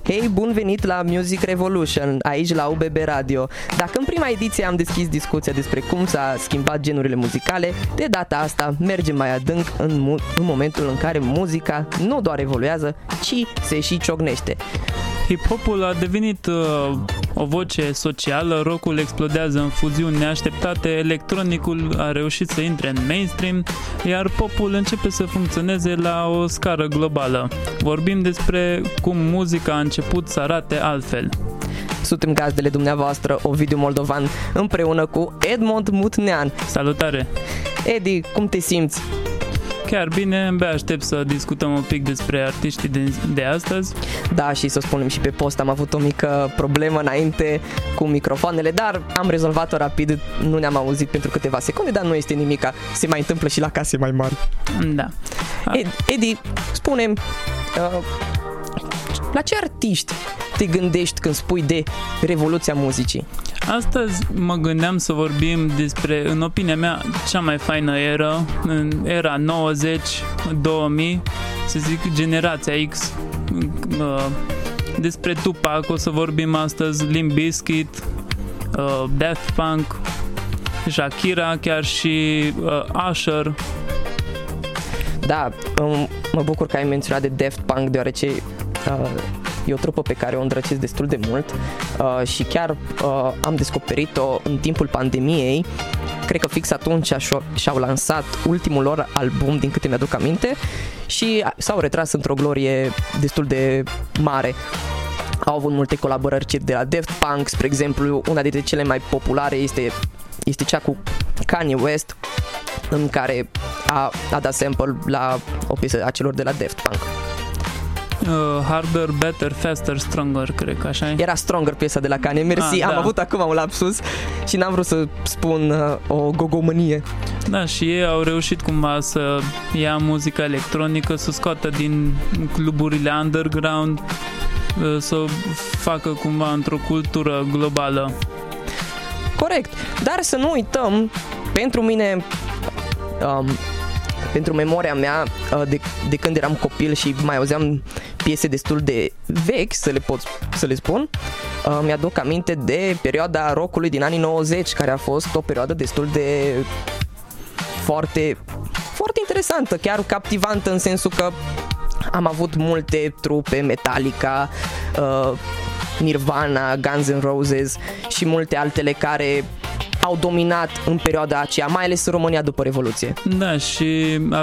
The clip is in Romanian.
Hei, bun venit la Music Revolution, aici la UBB Radio. Dacă în prima ediție am deschis discuția despre cum s-a schimbat genurile muzicale, de data asta mergem mai adânc în momentul în care muzica nu doar evoluează, ci se și ciocnește. Hip-hopul a devenit o voce socială, rock-ul explodează în fuziuni neașteptate, electronicul a reușit să intre în mainstream, iar popul începe să funcționeze la o scară globală. Vorbim despre cum muzica a început să arate altfel. Suntem gazdele dumneavoastră, Ovidiu Moldovan, împreună cu Edmond Mutnean. Salutare! Edi, cum te simți? Chiar bine, abia aștept să discutăm un pic despre artiștii de astăzi. Da, și să spunem și pe post, am avut o mică problemă înainte cu microfoanele, dar am rezolvat-o rapid, nu ne-am auzit pentru câteva secunde, dar nu este nimica, se mai întâmplă și la case mai mari. Da. Edi, spune-mi, la ce artiști te gândești când spui de revoluția muzicii? Astăzi mă gândeam să vorbim despre, în opinia mea, cea mai faină eră, în era 90-2000, să zic generația X. Despre Tupac o să vorbim astăzi, Limp Bizkit, Daft Punk, Shakira, chiar și Usher. Da, mă bucur că ai menționat de Daft Punk, deoarece e o trupă pe care o îndrăcesc destul de mult și chiar am descoperit-o în timpul pandemiei. Cred că fix atunci și-au lansat ultimul lor album, din câte mi-aduc aminte, și s-au retras într-o glorie destul de mare. Au avut multe colaborări de la Daft Punk, spre exemplu, una dintre cele mai populare este cea cu Kanye West, în care a dat sample la o piesă a celor de la Daft Punk. Harder, Better, Faster, Stronger, cred că așa e. Era Stronger piesa de la Kanye, mersi, am avut acum un lapsus și n-am vrut să spun o gogomanie. Da, și ei au reușit cumva să ia muzica electronică, să scoată din cluburile underground, să o facă cumva într-o cultură globală. Corect, dar să nu uităm, pentru mine, pentru memoria mea, de când eram copil și mai auzeam piese destul de vechi, să le spun, mi-aduc aminte de perioada rockului din anii 90, care a fost o perioadă destul de foarte, foarte interesantă, chiar captivantă, în sensul că am avut multe trupe, Metallica, Nirvana, Guns N' Roses și multe altele care au dominat în perioada aceea, mai ales în România după Revoluție. Da, și